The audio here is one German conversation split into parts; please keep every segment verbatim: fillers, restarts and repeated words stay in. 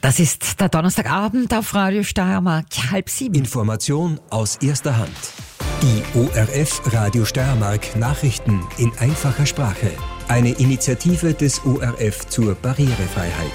Das ist der Donnerstagabend auf Radio Steiermark, halb sieben. Information aus erster Hand. Die O R F Radio Steiermark Nachrichten in einfacher Sprache. Eine Initiative des O R F zur Barrierefreiheit.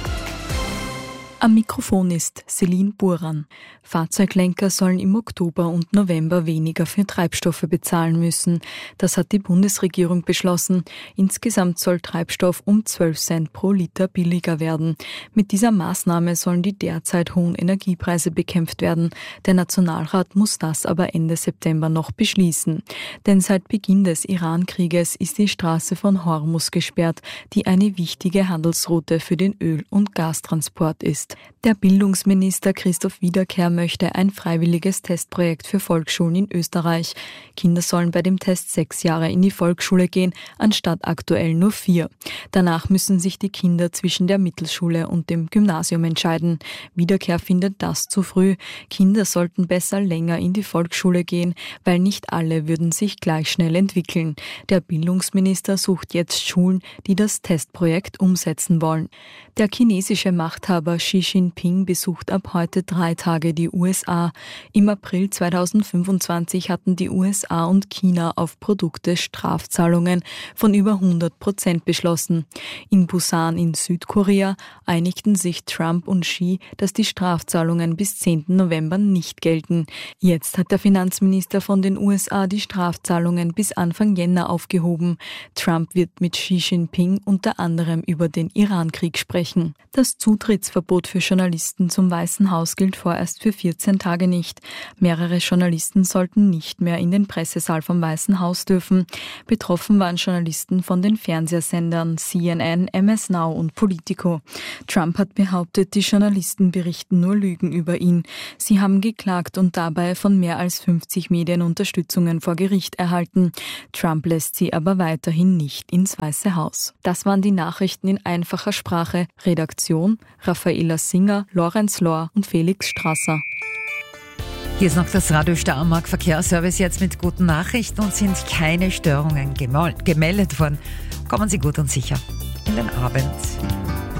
Am Mikrofon ist Celine Buran. Fahrzeuglenker sollen im Oktober und November weniger für Treibstoffe bezahlen müssen. Das hat die Bundesregierung beschlossen. Insgesamt soll Treibstoff um zwölf Cent pro Liter billiger werden. Mit dieser Maßnahme sollen die derzeit hohen Energiepreise bekämpft werden. Der Nationalrat muss das aber Ende September noch beschließen. Denn seit Beginn des Iran-Krieges ist die Straße von Hormuz gesperrt, die eine wichtige Handelsroute für den Öl- und Gastransport ist. Der Bildungsminister Christoph Wiederkehr möchte ein freiwilliges Testprojekt für Volksschulen in Österreich. Kinder sollen bei dem Test sechs Jahre in die Volksschule gehen, anstatt aktuell nur vier. Danach müssen sich die Kinder zwischen der Mittelschule und dem Gymnasium entscheiden. Wiederkehr findet das zu früh. Kinder sollten besser länger in die Volksschule gehen, weil nicht alle würden sich gleich schnell entwickeln. Der Bildungsminister sucht jetzt Schulen, die das Testprojekt umsetzen wollen. Der chinesische Machthaber Xi Jinping besucht ab heute drei Tage die U S A. Im April zweitausendfünfundzwanzig hatten die U S A und China auf Produkte Strafzahlungen von über hundert Prozent beschlossen. In Busan in Südkorea einigten sich Trump und Xi, dass die Strafzahlungen bis zehnten November nicht gelten. Jetzt hat der Finanzminister von den U S A die Strafzahlungen bis Anfang Jänner aufgehoben. Trump wird mit Xi Jinping unter anderem über den Iran-Krieg sprechen. Das Zutrittsverbot für Journalisten zum Weißen Haus gilt vorerst für vierzehn Tage nicht. Mehrere Journalisten sollten nicht mehr in den Pressesaal vom Weißen Haus dürfen. Betroffen waren Journalisten von den Fernsehsendern C N N, M S Now und Politico. Trump hat behauptet, die Journalisten berichten nur Lügen über ihn. Sie haben geklagt und dabei von mehr als fünfzig Medien Unterstützungen vor Gericht erhalten. Trump lässt sie aber weiterhin nicht ins Weiße Haus. Das waren die Nachrichten in einfacher Sprache. Redaktion Raffaela Singer, Lorenz Lohr und Felix Strasser. Hier ist noch das Radio Steiermark Verkehrsservice jetzt mit guten Nachrichten und sind keine Störungen gemeldet worden. Kommen Sie gut und sicher in den Abend.